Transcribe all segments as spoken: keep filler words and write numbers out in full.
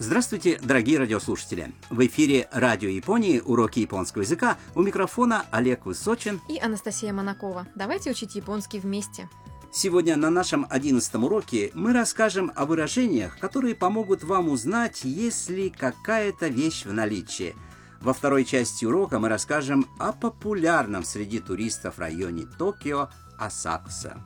Здравствуйте, дорогие радиослушатели! В эфире Радио Японии, уроки японского языка. У микрофона Олег Высочин и Анастасия Монакова. Давайте учить японский вместе. Сегодня на нашем одиннадцатом уроке мы расскажем о выражениях, которые помогут вам узнать, есть ли какая-то вещь в наличии. Во второй части урока мы расскажем о популярном среди туристов районе Токио Асакуса.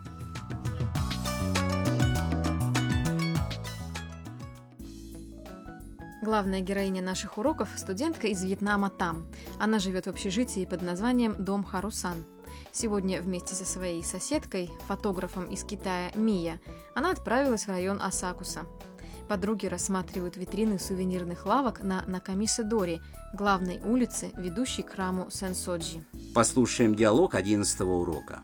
Главная героиня наших уроков – студентка из Вьетнама Там. Она живет в общежитии под названием Дом Харусан. Сегодня вместе со своей соседкой, фотографом из Китая Мия, она отправилась в район Асакуса. Подруги рассматривают витрины сувенирных лавок на Накамисе-дори, главной улице, ведущей к храму Сенсоджи. Послушаем диалог одиннадцатого урока.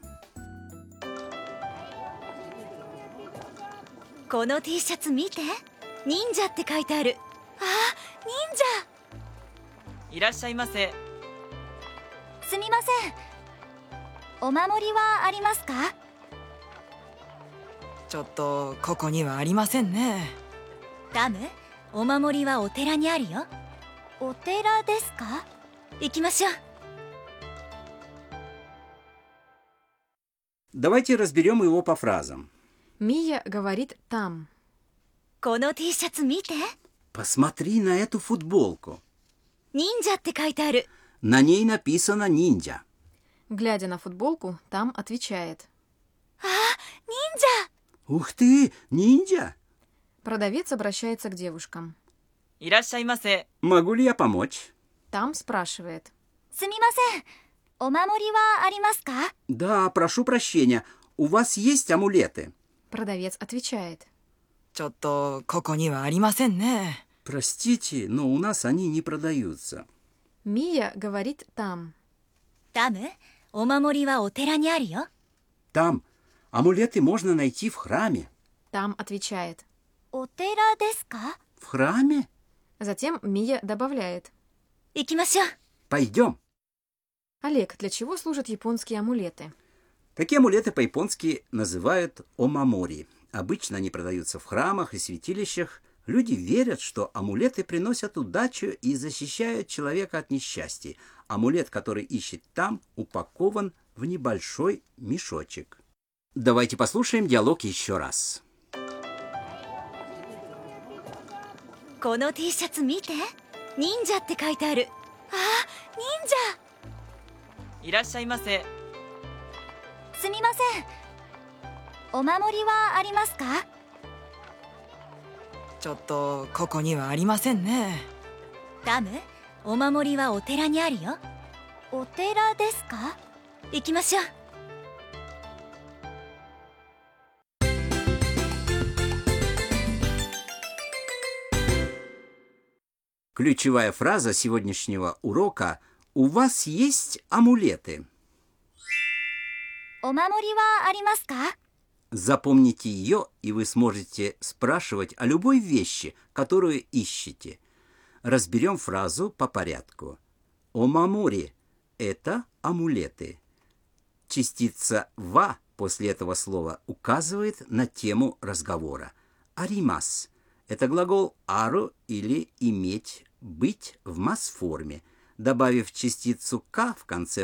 この T シャツ見て、忍者って書いてある。あ、忍者。 いらっしゃいませ。 すみません。お守りはありますか？ ちょっとここにはありませんね。 ダム、お守りはお寺にあるよ。お寺ですか？行きましょう。 Давайте разберем его по фразам. Мия говорит «там». この T シャツ見て。 Посмотри на эту футболку. 忍者って書いてある。 На ней написано «ниндзя». Глядя на футболку, Там отвечает. あ、忍者。 Ух ты, ниндзя! Продавец обращается к девушкам. いらっしゃいませ。 Могу ли я помочь? Там спрашивает. すみません。お守りはありますか？ Да, прошу прощения. У вас есть амулеты? Продавец отвечает. ちょっとここにはありませんね。 Простите, но у нас они не продаются. Мия говорит «там». ダム、お守りはお寺にあるよ。 Там. Амулеты можно найти в храме. Там отвечает. お寺ですか？ В храме? Затем Мия добавляет. 行きましょう。 Пойдем. Олег, для чего служат японские амулеты? Такие амулеты по-японски называют омамори. Обычно они продаются в храмах и святилищах. Люди верят, что амулеты приносят удачу и защищают человека от несчастья. Амулет, который ищет там, упакован в небольшой мешочек. Давайте послушаем диалог еще раз. この T シャツ見て。忍者って書いてある。あ、忍者。 いらっしゃいませ。 すみません。お守りはありますか？ ちょっとここにはありませんね。 ダム、お守りはお寺にあるよ。お寺ですか？行きましょう。 Ключевая фраза сегодняшнего урока «У вас есть амулеты». お守りはありますか？ Запомните ее, и вы сможете спрашивать о любой вещи, которую ищете. Разберем фразу по порядку. Омамори – это амулеты. Частица «ва» после этого слова указывает на тему разговора. Аримас – это глагол «ару» или «иметь», «быть» в масс-форме. Добавив частицу «ка» в конце